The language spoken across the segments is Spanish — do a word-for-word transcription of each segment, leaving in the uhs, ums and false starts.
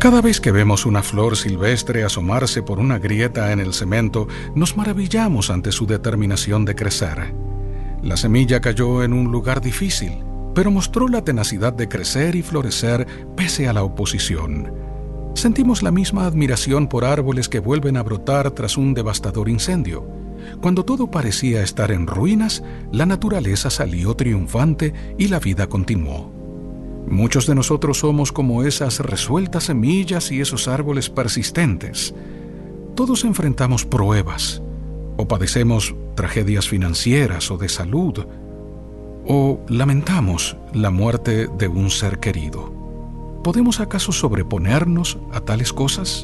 Cada vez que vemos una flor silvestre asomarse por una grieta en el cemento, nos maravillamos ante su determinación de crecer. La semilla cayó en un lugar difícil, pero mostró la tenacidad de crecer y florecer pese a la oposición. Sentimos la misma admiración por árboles que vuelven a brotar tras un devastador incendio. Cuando todo parecía estar en ruinas, la naturaleza salió triunfante y la vida continuó. Muchos de nosotros somos como esas resueltas semillas y esos árboles persistentes. Todos enfrentamos pruebas, o padecemos tragedias financieras o de salud, o lamentamos la muerte de un ser querido. ¿Podemos acaso sobreponernos a tales cosas?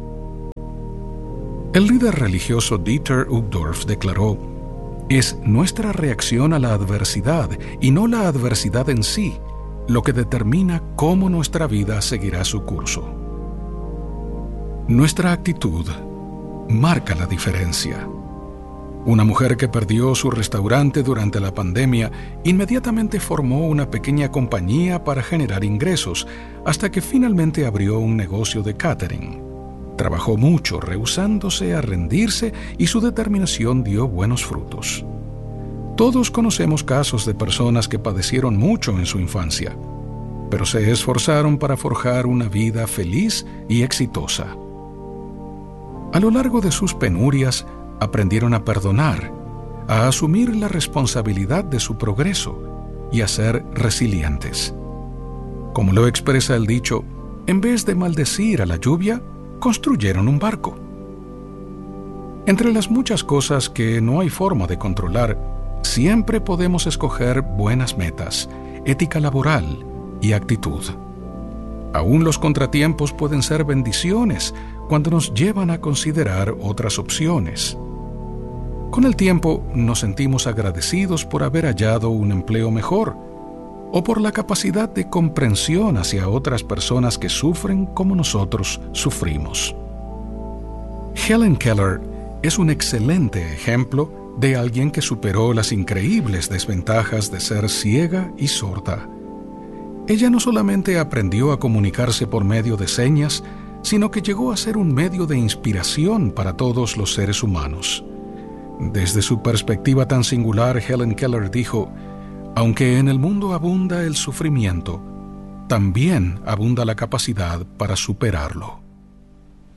El líder religioso Dieter Uchtdorf declaró: «Es nuestra reacción a la adversidad y no la adversidad en sí lo que determina cómo nuestra vida seguirá su curso». Nuestra actitud marca la diferencia. Una mujer que perdió su restaurante durante la pandemia inmediatamente formó una pequeña compañía para generar ingresos, hasta que finalmente abrió un negocio de catering. Trabajó mucho, rehusándose a rendirse, y su determinación dio buenos frutos. Todos conocemos casos de personas que padecieron mucho en su infancia, pero se esforzaron para forjar una vida feliz y exitosa. A lo largo de sus penurias, aprendieron a perdonar, a asumir la responsabilidad de su progreso y a ser resilientes. Como lo expresa el dicho, en vez de maldecir a la lluvia, construyeron un barco. Entre las muchas cosas que no hay forma de controlar, siempre podemos escoger buenas metas, ética laboral y actitud. Aún los contratiempos pueden ser bendiciones cuando nos llevan a considerar otras opciones. Con el tiempo nos sentimos agradecidos por haber hallado un empleo mejor o por la capacidad de comprensión hacia otras personas que sufren como nosotros sufrimos. Helen Keller es un excelente ejemplo de alguien que superó las increíbles desventajas de ser ciega y sorda. Ella no solamente aprendió a comunicarse por medio de señas, sino que llegó a ser un medio de inspiración para todos los seres humanos. Desde su perspectiva tan singular, Helen Keller dijo: «Aunque en el mundo abunda el sufrimiento, también abunda la capacidad para superarlo».